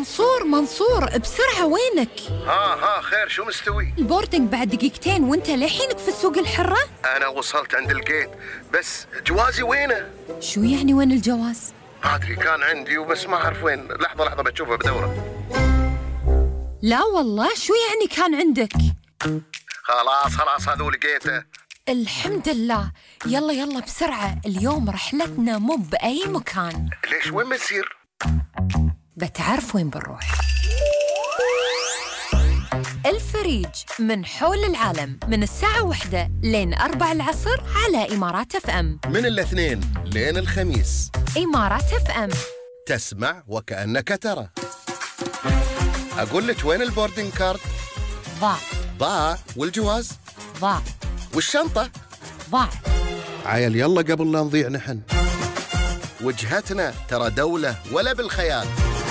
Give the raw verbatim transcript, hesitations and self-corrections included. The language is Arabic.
منصور منصور بسرعة وينك؟ ها ها خير، شو مستوي؟ البوردنج بعد دقيقتين وانت للحينك في السوق الحرة؟ أنا وصلت عند الجيت، بس جوازي وينه؟ شو يعني وين الجواز؟ ما أدري، كان عندي وبس ما أعرف وين. لحظة لحظة بتشوفه بدوره. لا والله، شو يعني كان عندك؟ خلاص خلاص هذول لقيته. الحمد لله. يلا يلا بسرعة، اليوم رحلتنا مو بأي مكان. ليش وين بنسير؟ بتعرف وين بنروح؟ الفريج من حول العالم من الساعة واحدة لين أربع العصر على إمارات اف ام. من الاثنين لين الخميس. إمارات اف ام، تسمع وكأنك ترى. أقول لك وين البوردنج كارد؟ ضاع. ضاع. والجواز؟ ضاع. والشنطة؟ ضاع. عيل يلا قبل لا نضيع نحن. وجهتنا ترى دولة ولا بالخيال.